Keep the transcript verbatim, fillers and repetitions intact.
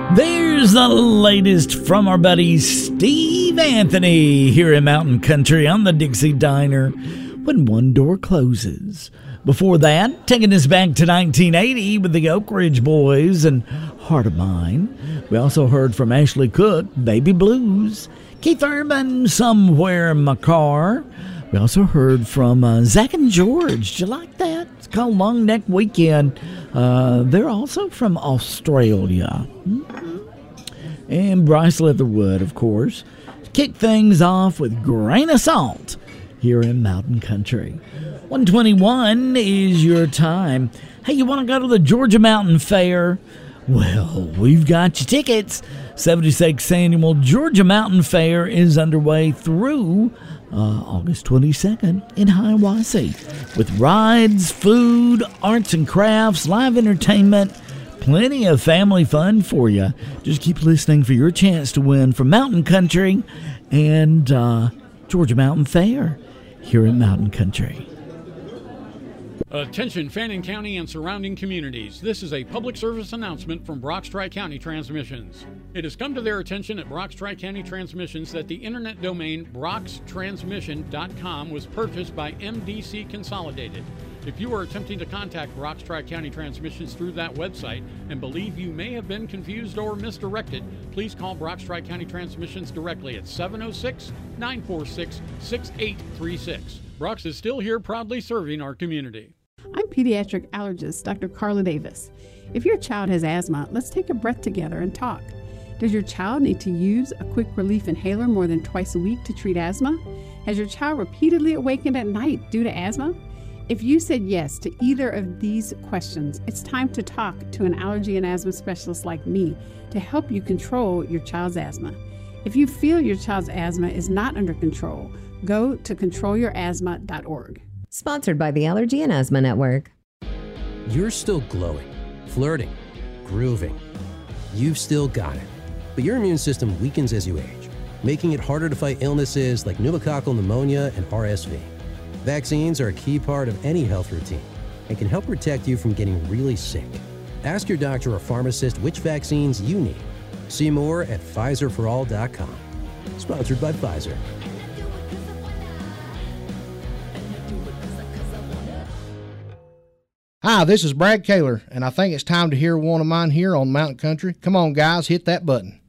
There's the latest from our buddy Steve Anthony here in Mountain Country on the Dixie Diner. When one door closes. Before that, taking us back to nineteen eighty with the Oak Ridge Boys and Heart of Mine. We also heard from Ashley Cook, Baby Blues. Keith Urban, Somewhere in My Car. We also heard from uh, Zach and George. Did you like that? It's called Long Neck Weekend. Uh, they're also from Australia. Mm-hmm. And Bryce Leatherwood, of course. Kick things off with Grain of Salt here in Mountain Country. one twenty-one is your time. Hey, you want to go to the Georgia Mountain Fair? Well, we've got your tickets. seventy-sixth Annual Georgia Mountain Fair is underway through uh, August twenty-second in Hiawassee with rides, food, arts and crafts, live entertainment, plenty of family fun for you. Just keep listening for your chance to win from Mountain Country and uh, Georgia Mountain Fair here in Mountain Country. Attention Fannin County and surrounding communities. This is a public service announcement from Brock's Tri-County Transmissions. It has come to their attention at Brock's Tri-County Transmissions that the internet domain brox transmission dot com was purchased by M D C Consolidated. If you are attempting to contact Brock's Tri-County Transmissions through that website and believe you may have been confused or misdirected, please call Brock's Tri-County Transmissions directly at seven oh six, nine four six, six eight three six. Brock's is still here proudly serving our community. I'm pediatric allergist Doctor Carla Davis. If your child has asthma, let's take a breath together and talk. Does your child need to use a quick relief inhaler more than twice a week to treat asthma? Has your child repeatedly awakened at night due to asthma? If you said yes to either of these questions, it's time to talk to an allergy and asthma specialist like me to help you control your child's asthma. If you feel your child's asthma is not under control, go to control your asthma dot org. Sponsored by the Allergy and Asthma Network. You're still glowing, flirting, grooving. You've still got it. But your immune system weakens as you age, making it harder to fight illnesses like pneumococcal pneumonia and R S V. Vaccines are a key part of any health routine and can help protect you from getting really sick. Ask your doctor or pharmacist which vaccines you need. See more at Pfizer for all dot com. Sponsored by Pfizer. Hi, this is Brad Kaler, and I think it's time to hear one of mine here on Mountain Country. Come on, guys, hit that button.